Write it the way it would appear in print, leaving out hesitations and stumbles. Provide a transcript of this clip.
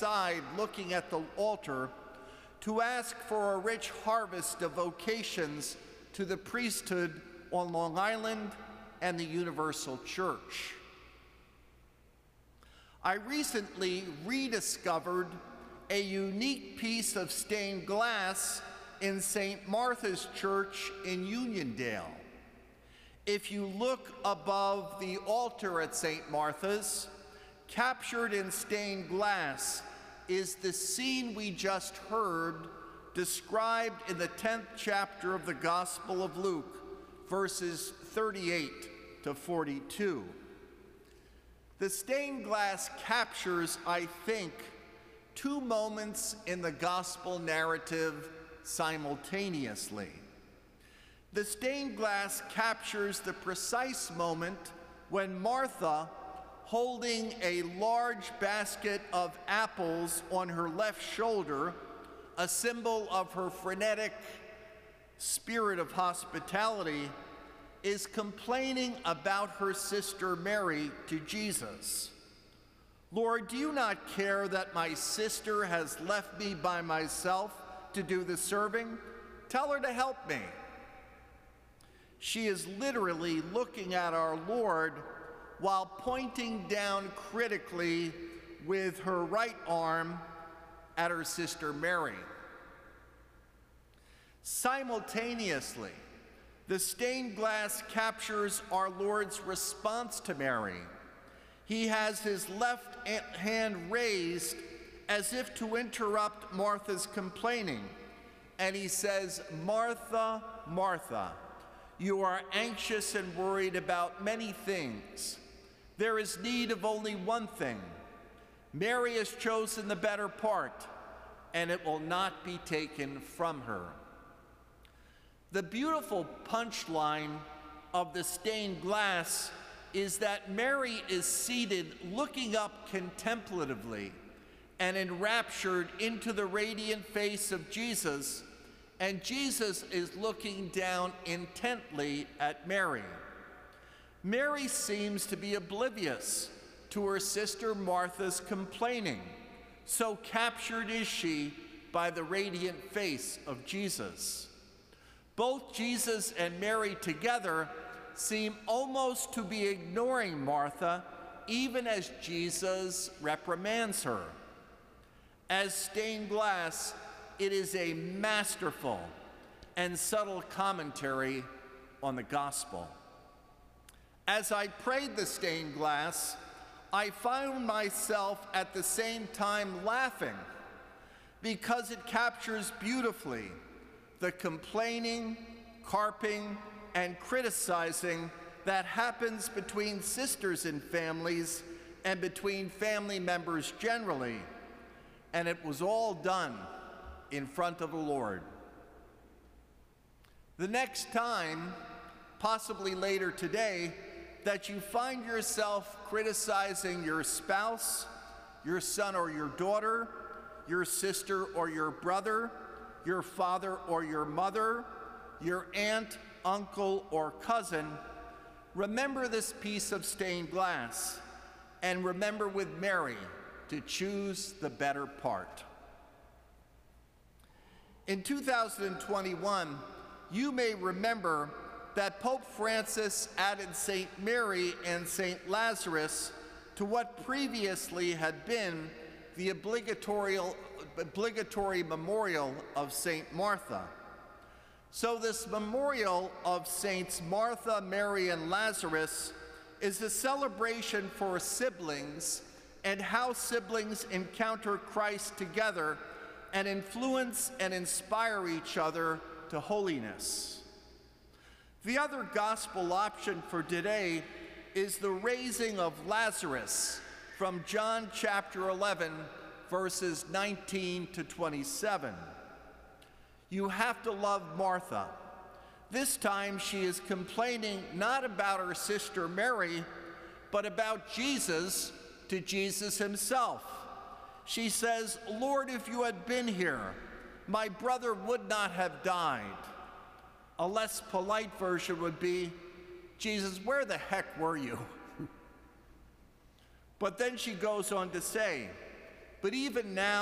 outside looking at the altar to ask for a rich harvest of vocations to the priesthood on Long Island and the Universal Church. I recently rediscovered a unique piece of stained glass in St. Martha's Church in Uniondale. If you look above the altar at St. Martha's, captured in stained glass is the scene we just heard described in the 10th chapter of the Gospel of Luke, verses 38 to 42. The stained glass captures, I think, two moments in the gospel narrative simultaneously. The stained glass captures the precise moment when Martha, holding a large basket of apples on her left shoulder, a symbol of her frenetic spirit of hospitality, is complaining about her sister Mary to Jesus. "Lord, do you not care that my sister has left me by myself to do the serving? Tell her to help me." She is literally looking at our Lord while pointing down critically with her right arm at her sister Mary. Simultaneously, the stained glass captures our Lord's response to Mary. He has his left hand raised as if to interrupt Martha's complaining, and he says, "Martha, Martha, you are anxious and worried about many things. There is need of only one thing. Mary has chosen the better part, and it will not be taken from her." The beautiful punchline of the stained glass is that Mary is seated looking up contemplatively and enraptured into the radiant face of Jesus, and Jesus is looking down intently at Mary. Mary seems to be oblivious to her sister Martha's complaining, so captured is she by the radiant face of Jesus. Both Jesus and Mary together seem almost to be ignoring Martha, even as Jesus reprimands her. As stained glass, it is a masterful and subtle commentary on the gospel. As I prayed the stained glass, I found myself at the same time laughing because it captures beautifully the complaining, carping, and criticizing that happens between sisters in families and between family members generally. And it was all done in front of the Lord. The next time, possibly later today, that you find yourself criticizing your spouse, your son or your daughter, your sister or your brother, your father or your mother, your aunt, uncle, or cousin, remember this piece of stained glass and remember with Mary to choose the better part. In 2021, you may remember that Pope Francis added St. Mary and St. Lazarus to what previously had been the obligatory memorial of St. Martha. So this memorial of Saints Martha, Mary, and Lazarus is a celebration for siblings and how siblings encounter Christ together and influence and inspire each other to holiness. The other gospel option for today is the raising of Lazarus from John chapter 11, verses 19 to 27. You have to love Martha. This time she is complaining not about her sister Mary, but about Jesus to Jesus himself. She says, "Lord, if you had been here, my brother would not have died." A less polite version would be, "Jesus, where the heck were you?" But then she goes on to say, But even now,